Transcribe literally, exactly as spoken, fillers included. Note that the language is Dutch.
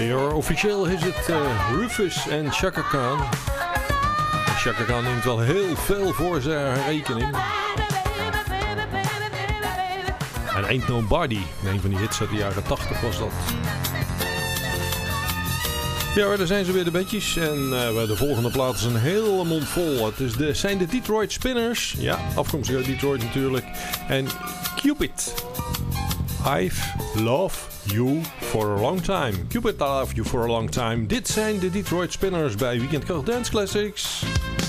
Ja, officieel is het uh, Rufus en Chaka Khan. Chaka Khan neemt wel heel veel voor zijn rekening. En Ain't Nobody, een van die hits uit de jaren tachtig was dat. Ja, daar zijn ze weer de bedjes. En uh, de volgende plaat is een hele mond vol. Het is de, zijn de Detroit Spinners. Ja, afkomstig uit Detroit natuurlijk. En Cupid. I've loved you for a long time. Cupid, I love you for a long time. Dit zijn de Detroit Spinners bij Weekend Dance Classics.